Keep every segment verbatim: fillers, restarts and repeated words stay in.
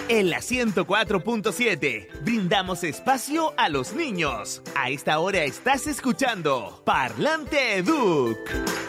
En la ciento cuatro punto siete, brindamos espacio a los niños. A esta hora estás escuchando Parlante Educ.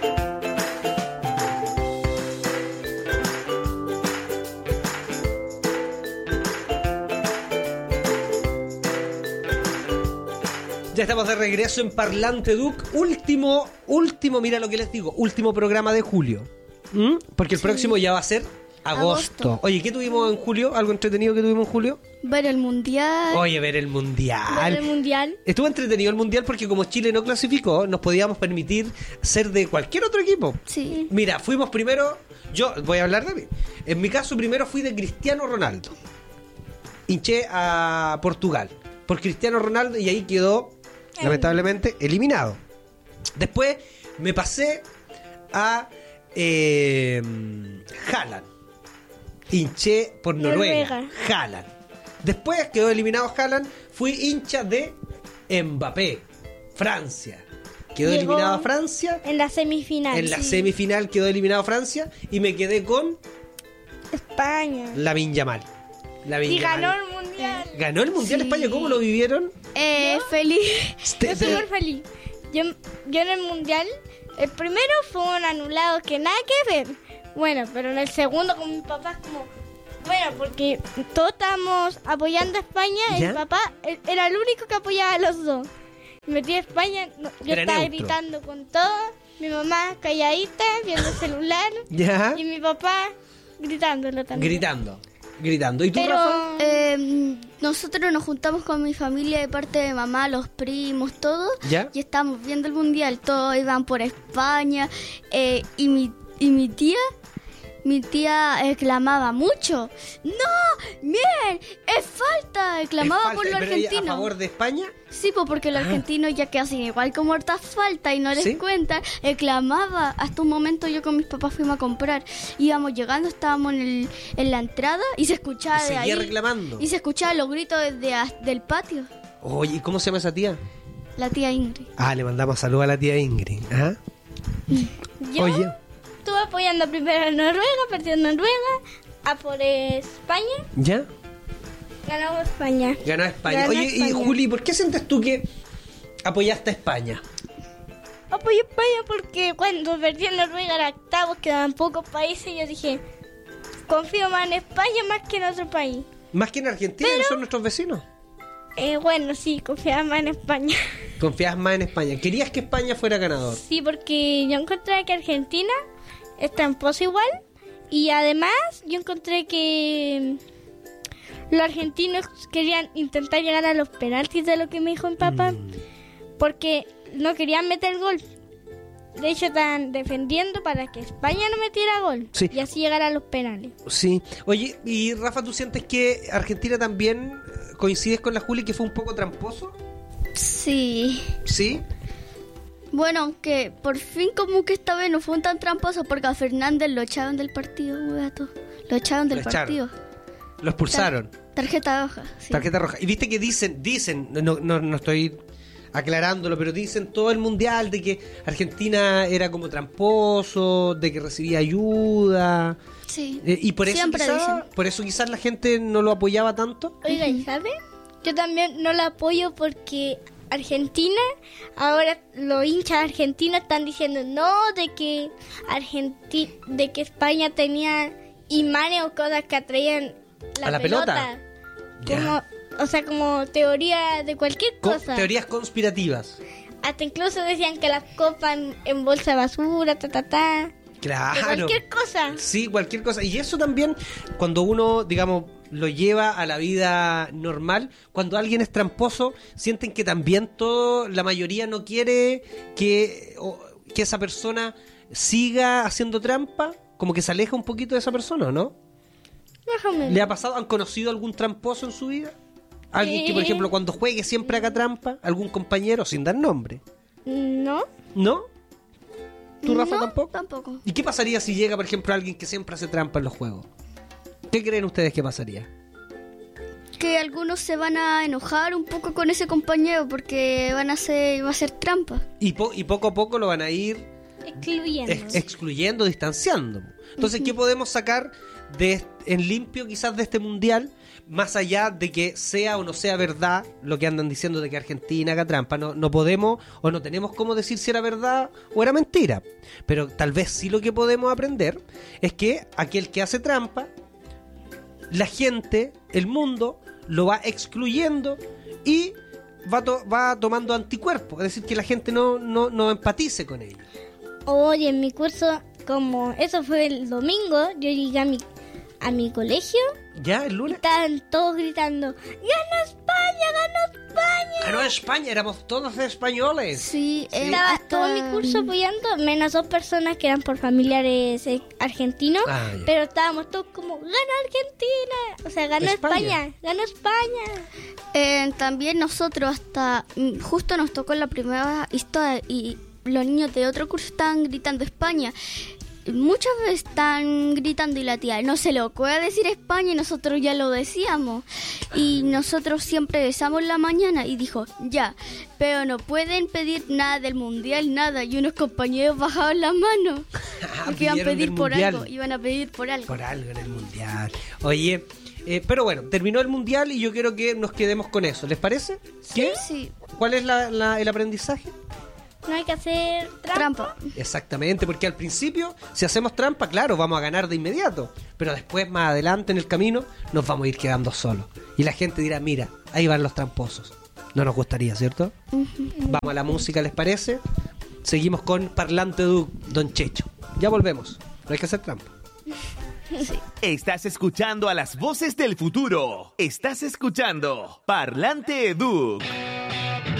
Ya estamos de regreso en Parlante Educ. Último, último, mira lo que les digo, último programa de julio. ¿Mm? Porque el sí. próximo ya va a ser agosto. agosto. Oye, ¿qué tuvimos en julio? ¿Algo entretenido que tuvimos en julio? Ver el mundial. Oye, ver el mundial. Ver el mundial. Estuvo entretenido el mundial porque como Chile no clasificó, nos podíamos permitir ser de cualquier otro equipo. Sí. Mira, fuimos primero, yo voy a hablar de mí. En mi caso, primero fui de Cristiano Ronaldo. Hinché a Portugal por Cristiano Ronaldo y ahí quedó, lamentablemente, eliminado. Después me pasé a eh, Haaland. Hinché por Noruega. Noruega. Haaland. Después quedó eliminado Haaland. Fui hincha de Mbappé. Francia. Quedó Llegó eliminado Francia. En la semifinal. En la sí. semifinal quedó eliminado Francia. Y me quedé con España. Lamine Yamal. Lamine Y ganó Yamal. el mundial. ¿Ganó el mundial Sí. España? ¿Cómo lo vivieron? Eh, feliz. Este- Yo estoy muy feliz. Yo, yo en el mundial, el primero fue un anulado que nada que ver. Bueno, pero en el segundo con mi papá es como... Bueno, porque todos estábamos apoyando a España. ¿Ya? El papá él, era el único que apoyaba a los dos. Metí a España, no, yo Era estaba neutro. gritando con todo. Mi mamá calladita, viendo el celular. Ya. Y mi papá gritándolo también. Gritando. Gritando. ¿Y tú, Pero Rafa? Eh, nosotros nos juntamos con mi familia de parte de mamá, los primos, todos. ¿Ya? Y estábamos viendo el mundial. Todos iban por España. Eh, y, mi, y mi tía, mi tía exclamaba mucho. ¡No! ¡Bien! ¡Es falta! Exclamaba Es por falta, los pero ella argentinos. ¿A favor de España? Sí, pues porque los Ah. argentinos ya que hacen igual como harta falta y no les ¿Sí? cuentan, exclamaba. Hasta un momento yo con mis papás fuimos a comprar. Íbamos llegando, estábamos en, el, en la entrada y se escuchaba Y de seguía ahí. reclamando. Y se escuchaban los gritos desde a- del patio. Oye, ¿y cómo se llama esa tía? La tía Ingrid. Ah, le mandamos saludos a la tía Ingrid. ¿Ah? yo Oye. estuve apoyando primero a Noruega, perdió Noruega, a por España, ¿Ya? ganó España. Ganó España. Ganó Oye, España. y Juli, ¿por qué sientes tú que apoyaste a España? Apoyé a España porque cuando perdió Noruega era octavos, quedaban pocos países y yo dije, confío más en España más que en otro país. Más que en Argentina, que son nuestros vecinos. Eh, bueno, sí, confiaba más en España. Confías más en España. ¿Querías que España fuera ganador? Sí, porque yo encontré que Argentina es tramposa igual y además yo encontré que los argentinos querían intentar llegar a los penaltis de lo que me dijo mi papá Mm. porque no querían meter gol. De hecho, están defendiendo para que España no metiera gol Sí. y así llegar a los penales. Sí. Oye, y Rafa, ¿tú sientes que Argentina también eh, coincides con la Juli que fue un poco tramposo? Sí. ¿Sí? Bueno, aunque por fin como que esta vez no fue tan tramposo porque a Fernández lo echaron del partido, gato. Lo echaron del Lo echaron. partido. Lo expulsaron. Tarjeta roja. Sí. Tarjeta roja. Y viste que dicen, dicen, no, no, no estoy aclarándolo, pero dicen todo el mundial de que Argentina era como tramposo, de que recibía ayuda. Sí. Eh, y por eso, Siempre quizá- dicen. por eso quizás la gente no lo apoyaba tanto. Oiga, ¿y sabe? Yo también no la apoyo porque Argentina, ahora los hinchas argentinos están diciendo no, de que Argenti de que España tenía imanes o cosas que atraían la, ¿A la pelota? Ya. Como, o sea, como teoría de cualquier Co- cosa. teorías conspirativas. Hasta incluso decían que las copas en, en bolsa de basura, ta, ta, ta. Claro. De cualquier cosa. Sí, cualquier cosa. Y eso también, cuando uno, digamos, lo lleva a la vida normal, cuando alguien es tramposo, sienten que también todo, la mayoría no quiere que, o- que esa persona siga haciendo trampa, como que se aleja un poquito de esa persona, ¿no? Déjame. ¿Le ha pasado? ¿Han conocido algún tramposo en su vida? Alguien que, por Sí. ejemplo, cuando juegue siempre haga trampa, algún compañero, sin dar nombre. No. ¿No? ¿Tú, Rafa, No, tampoco? tampoco. ¿Y qué pasaría si llega, por ejemplo, alguien que siempre hace trampa en los juegos? ¿Qué creen ustedes que pasaría? Que algunos se van a enojar un poco con ese compañero porque van a hacer, va a hacer trampa. Y, po- y poco a poco lo van a ir Excluyendo. ex- excluyendo, distanciando. Entonces, ¿qué podemos sacar de, en limpio quizás de este mundial, más allá de que sea o no sea verdad lo que andan diciendo de que Argentina haga trampa. No, no podemos o no tenemos cómo decir si era verdad o era mentira. Pero tal vez sí lo que podemos aprender es que aquel que hace trampa, la gente, el mundo, lo va excluyendo y va, to- va tomando anticuerpos. Es decir, que la gente no, no, no empatice con ellos. Hoy en mi curso, como eso fue el domingo, yo llegué a mi, a mi colegio ¿Ya el y lunes? estaban todos gritando, ¡Gana España! ¡Gana España! Ganó España, éramos todos españoles. Sí, eh, Estaba hasta- todo mi curso apoyando, menos dos personas que eran por familiares eh, argentinos, Ah, ya. pero estábamos todos como, ¡Gana Argentina! O sea, ganó España. España, ganó España. Eh, también nosotros hasta mm, justo nos tocó la primera historia y los niños de otro curso estaban gritando España. Muchas veces están gritando y la tía no se le ocurre decir España y nosotros ya lo decíamos. Y nosotros siempre besamos la mañana y dijo, ya, pero no pueden pedir nada del mundial, nada. Y unos compañeros bajaban la mano porque iban a pidieron pedir del por mundial. algo, iban a pedir por algo. Por algo en el mundial. Oye, eh, pero bueno, terminó el mundial y yo quiero que nos quedemos con eso. ¿Les parece? ¿Qué? Sí, ¿Cuál es la- la- el aprendizaje? No hay que hacer trampa. trampa. Exactamente, porque al principio, si hacemos trampa, claro, vamos a ganar de inmediato. Pero después, más adelante en el camino, nos vamos a ir quedando solos. Y la gente dirá, mira, ahí van los tramposos. No nos gustaría, ¿cierto? Vamos a la música, ¿les parece? Seguimos con Parlante Duc, Don Checho. Ya volvemos. No hay que hacer trampa. Estás escuchando a las voces del futuro. Estás escuchando Parlante Duc.